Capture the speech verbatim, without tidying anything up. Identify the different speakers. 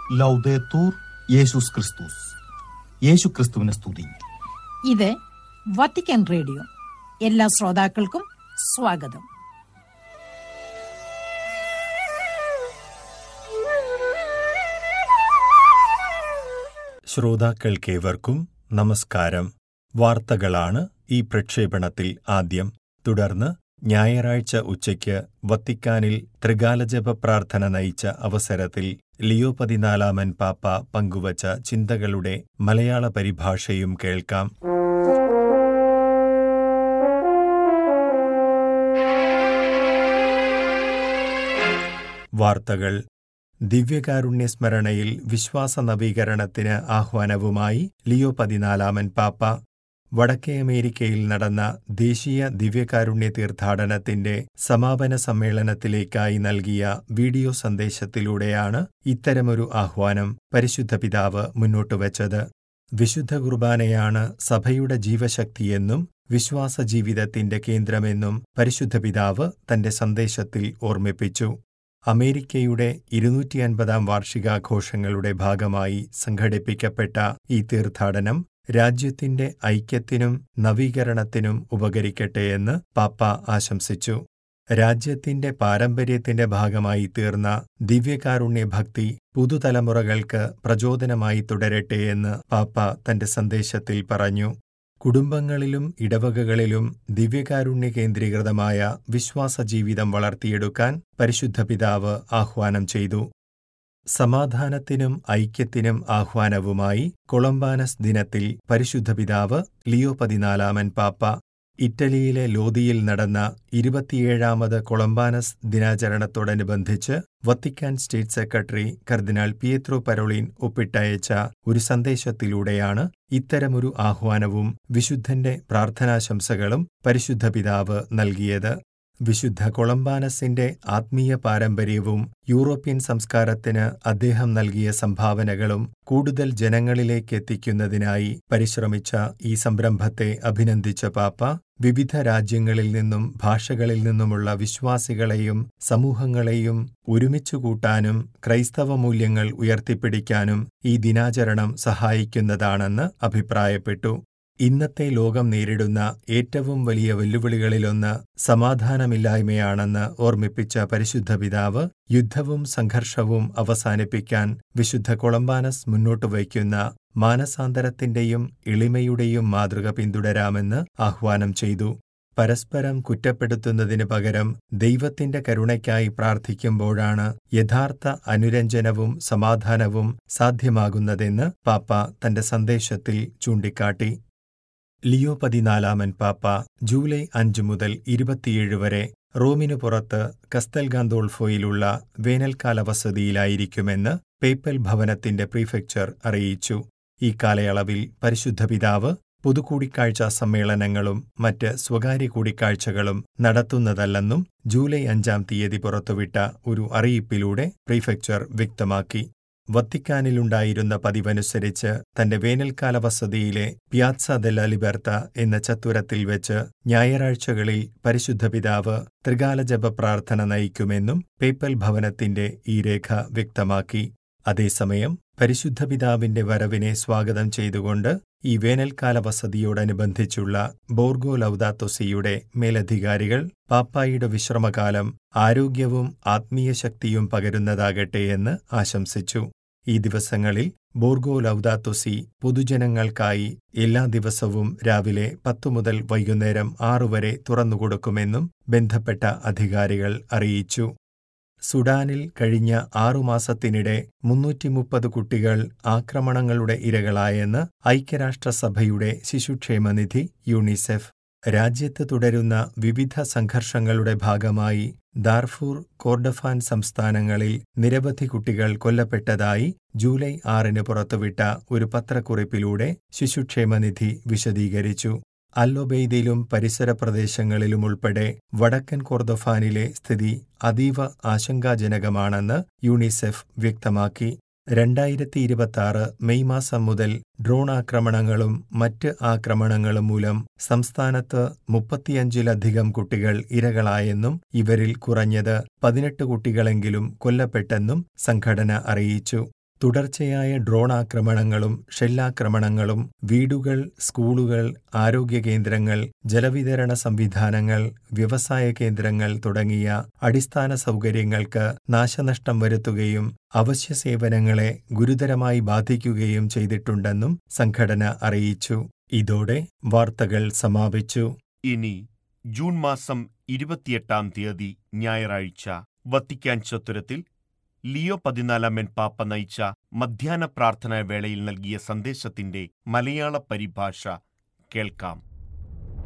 Speaker 1: ലൗദേത്തൂർ യേശുസ് ക്രിസ്തുസ്. യേശു ക്രിസ്തുവിനെ സ്തുതി.
Speaker 2: ഇത് വത്തിക്കാൻ റേഡിയോ. എല്ലാ ശ്രോതാക്കൾക്കും സ്വാഗതം.
Speaker 3: ശ്രോതാക്കൾക്കേവർക്കും നമസ്കാരം. വാർത്തകളാണ് ഈ പ്രക്ഷേപണത്തിൽ ആദ്യം. തുടർന്ന് ഞായറാഴ്ച ഉച്ചയ്ക്ക് വത്തിക്കാനിൽ ത്രികാലജപ പ്രാർത്ഥന നയിച്ച അവസരത്തിൽ ലിയോ പതിനാലാമൻ പാപ്പ പങ്കുവച്ച ചിന്തകളുടെ മലയാള പരിഭാഷയും കേൾക്കാം. വാർത്തകൾ. ദിവ്യകാരുണ്യ സ്മരണയിൽ വിശ്വാസ നവീകരണത്തിന് ആഹ്വാനവുമായി ലിയോ പതിനാലാമൻ പാപ്പ വടക്കേ അമേരിക്കയിൽ നടന്ന ദേശീയ ദിവ്യകാരുണ്യ തീർത്ഥാടനത്തിന്റെ സമാപന സമ്മേളനത്തിലേക്കായി നൽകിയ വീഡിയോ സന്ദേശത്തിലൂടെയാണ് ഇത്തരമൊരു ആഹ്വാനം പരിശുദ്ധ പിതാവ് മുന്നോട്ടുവച്ചത്. വിശുദ്ധ കുർബാനയാണ് സഭയുടെ ജീവശക്തിയെന്നും വിശ്വാസ ജീവിതത്തിന്റെ കേന്ദ്രമെന്നും പരിശുദ്ധ പിതാവ് തന്റെ സന്ദേശത്തിൽ ഓർമ്മിപ്പിച്ചു. അമേരിക്കയുടെ ഇരുന്നൂറ്റി അൻപതാം വാർഷികാഘോഷങ്ങളുടെ ഭാഗമായി സംഘടിപ്പിക്കപ്പെട്ട ഈ തീർത്ഥാടനം രാജ്യത്തിന്റെ ഐക്യത്തിനും നവീകരണത്തിനും ഉപകരിക്കട്ടെയെന്ന് പാപ്പ ആശംസിച്ചു. രാജ്യത്തിന്റെ പാരമ്പര്യത്തിന്റെ ഭാഗമായി തീർന്ന ദിവ്യകാരുണ്യ ഭക്തി പുതുതലമുറകൾക്ക് പ്രചോദനമായി തുടരട്ടെയെന്ന് പാപ്പ തന്റെ സന്ദേശത്തിൽ പറഞ്ഞു. കുടുംബങ്ങളിലും ഇടവകകളിലും ദിവ്യകാരുണ്യ കേന്ദ്രീകൃതമായ വിശ്വാസ ജീവിതം വളർത്തിയെടുക്കാൻ പരിശുദ്ധ പിതാവ് ആഹ്വാനം ചെയ്തു. സമാധാനത്തിനും ഐക്യത്തിനും ആഹ്വാനവുമായി കൊളംബാനസ് ദിനത്തിൽ പരിശുദ്ധ പിതാവ് ലിയോ പതിനാലാമൻ പാപ്പ ഇറ്റലിയിലെ ലോദിയിൽ നടന്ന ഇരുപത്തിയേഴാമത് കൊളംബാനസ് ദിനാചരണത്തോടനുബന്ധിച്ച് വത്തിക്കാൻ സ്റ്റേറ്റ് സെക്രട്ടറി കർദിനാൾ പിയത്രോ പരോളിൻ ഒപ്പിട്ടയച്ച ഒരു സന്ദേശത്തിലൂടെയാണ് ഇത്തരമൊരു ആഹ്വാനവും വിശുദ്ധന്റെ പ്രാർത്ഥനാശംസകളും പരിശുദ്ധ പിതാവ് നൽകിയത്. വിശുദ്ധ കൊളംബാനസിന്റെ ആത്മീയ പാരമ്പര്യവും യൂറോപ്യൻ സംസ്കാരത്തിന് അദ്ദേഹം നൽകിയ സംഭാവനകളും കൂടുതൽ ജനങ്ങളിലേക്ക് എത്തിക്കുന്നതിനായി പരിശ്രമിച്ച ഈ സംരംഭത്തെ അഭിനന്ദിച്ച പാപ്പ വിവിധ രാജ്യങ്ങളിൽ നിന്നും ഭാഷകളിൽ നിന്നുമുള്ള വിശ്വാസികളെയും സമൂഹങ്ങളെയും ഒരുമിച്ചുകൂട്ടാനും ക്രൈസ്തവ മൂല്യങ്ങൾ ഉയർത്തിപ്പിടിക്കാനും ഈ ദിനാചരണം സഹായിക്കുന്നതാണെന്ന് അഭിപ്രായപ്പെട്ടു. ഇന്നത്തെ ലോകം നേരിടുന്ന ഏറ്റവും വലിയ വെല്ലുവിളികളിലൊന്ന് സമാധാനമില്ലായ്മയാണെന്ന് ഓർമ്മിപ്പിച്ച പരിശുദ്ധ പിതാവ് യുദ്ധവും സംഘർഷവും അവസാനിപ്പിക്കാൻ വിശുദ്ധ കൊളംബാനസ് മുന്നോട്ട് വയ്ക്കുന്ന മാനസാന്തരത്തിന്റെയും എളിമയുടെയും മാതൃക പിന്തുടരാമെന്ന് ആഹ്വാനം ചെയ്തു. പരസ്പരം കുറ്റപ്പെടുത്തുന്നതിനു പകരം ദൈവത്തിന്റെ കരുണയ്ക്കായി പ്രാർത്ഥിക്കുമ്പോഴാണ് യഥാർത്ഥ അനുരഞ്ജനവും സമാധാനവും സാധ്യമാകുന്നതെന്ന് പാപ്പ തന്റെ സന്ദേശത്തിൽ ചൂണ്ടിക്കാട്ടി. ലിയോ പതിനാലാമൻ പാപ്പ ജൂലൈ അഞ്ച് മുതൽ ഇരുപത്തിയേഴ് വരെ റോമിനു പുറത്ത് കസ്തൽ ഗാന്തോൾഫോയിലുള്ള വേനൽക്കാല വസതിയിലായിരിക്കുമെന്ന് പേപ്പൽ ഭവനത്തിന്റെ പ്രീഫെക്ചർ അറിയിച്ചു. ഈ കാലയളവിൽ പരിശുദ്ധ പിതാവ് പൊതുകൂടിക്കാഴ്ചാ സമ്മേളനങ്ങളും മറ്റ് സ്വകാര്യ കൂടിക്കാഴ്ചകളും നടത്തുന്നതല്ലെന്നും ജൂലൈ അഞ്ചാം തീയതി പുറത്തുവിട്ട ഒരു അറിയിപ്പിലൂടെ പ്രീഫെക്ചർ വ്യക്തമാക്കി. വത്തിക്കാനിലുണ്ടായിരുന്ന പതിവനുസരിച്ച് തന്റെ വേനൽക്കാല വസതിയിലെ പിയാത്സ ദെല്ല ലിബർത്ത എന്ന ചത്തുരത്തിൽ വെച്ച് ഞായറാഴ്ചകളിൽ പരിശുദ്ധ പിതാവ് ത്രികാലജപ പ്രാർത്ഥന നയിക്കുമെന്നും പേപ്പൽ ഭവനത്തിന്റെ ഈ രേഖ വ്യക്തമാക്കി. അതേസമയം പരിശുദ്ധ പിതാവിന്റെ വരവിനെ സ്വാഗതം ചെയ്തുകൊണ്ട് ഈ വേനൽക്കാല വസതിയോടനുബന്ധിച്ചുള്ള ബോർഗോ ലൗദാത്തോസിയുടെ മേലധികാരികൾ പാപ്പായുടെ വിശ്രമകാലം ആരോഗ്യവും ആത്മീയ ശക്തിയും പകരുന്നതാകട്ടെയെന്ന് ആശംസിച്ചു. ഈ ദിവസങ്ങളിൽ ബോർഗോ ലൗദാത്തോസി പൊതുജനങ്ങൾക്കായി എല്ലാ ദിവസവും രാവിലെ പത്തു മുതൽ വൈകുന്നേരം ആറു വരെ തുറന്നുകൊടുക്കുമെന്നും ബന്ധപ്പെട്ട അധികാരികൾ അറിയിച്ചു. സുഡാനിൽ കഴിഞ്ഞ ആറുമാസത്തിനിടെ മുന്നൂറ്റി മുപ്പത് കുട്ടികൾ ആക്രമണങ്ങളുടെ ഇരകളായെന്ന് ഐക്യരാഷ്ട്രസഭയുടെ ശിശുക്ഷേമനിധി യൂണിസെഫ്. രാജ്യത്ത് തുടരുന്ന വിവിധ സംഘർഷങ്ങളുടെ ഭാഗമായി ദാർഫൂർ, കോർഡഫാൻ സംസ്ഥാനങ്ങളിൽ നിരവധി കുട്ടികൾ കൊല്ലപ്പെട്ടതായി ജൂലൈ ആറിന് പുറത്തുവിട്ട ഒരു പത്രക്കുറിപ്പിലൂടെ ശിശുക്ഷേമനിധി വിശദീകരിച്ചു. അൽ-ഒബെയ്ദയിലും പരിസര പ്രദേശങ്ങളിലുമുൾപ്പെടെ വടക്കൻ കോർദഫാനിലെ സ്ഥിതി അതീവ ആശങ്കാജനകമാണെന്ന് യൂണിസെഫ് വ്യക്തമാക്കി. രണ്ടായിരത്തി ഇരുപത്തിയാറ് മെയ് മാസം മുതൽ ഡ്രോൺ ആക്രമണങ്ങളും മറ്റ് ആക്രമണങ്ങളും മൂലം സംസ്ഥാനത്ത് മുപ്പത്തിയഞ്ചിലധികം കുട്ടികൾ ഇരകളായെന്നും ഇവരിൽ കുറഞ്ഞത് പതിനെട്ട് കുട്ടികളെങ്കിലും കൊല്ലപ്പെട്ടെന്നും സംഘടന അറിയിച്ചു. തുടർച്ചയായ ഡ്രോൺ ആക്രമണങ്ങളും ഷെല്ലാക്രമണങ്ങളും വീടുകൾ, സ്കൂളുകൾ, ആരോഗ്യ കേന്ദ്രങ്ങൾ, ജലവിതരണ സംവിധാനങ്ങൾ, വ്യവസായ കേന്ദ്രങ്ങൾ തുടങ്ങിയ അടിസ്ഥാന സൗകര്യങ്ങൾക്ക് നാശനഷ്ടം വരുത്തുകയും അവശ്യ സേവനങ്ങളെ ഗുരുതരമായി ബാധിക്കുകയും ചെയ്തിട്ടുണ്ടെന്നും സംഘടന അറിയിച്ചു. ഇതോടെ വാർത്തകൾ സമാപിച്ചു.
Speaker 4: ഇനി ജൂൺ മാസം ഇരുപത്തിയെട്ടാം തീയതി ഞായറാഴ്ച വത്തിക്കാൻ ചത്തുരത്തിൽ ലിയോ പതിനാലാമൻ പാപ്പ നയിച്ച മധ്യാഹ്ന പ്രാർത്ഥനാ വേളയിൽ നൽകിയ സന്ദേശത്തിന്റെ മലയാള പരിഭാഷ കേൾക്കാം.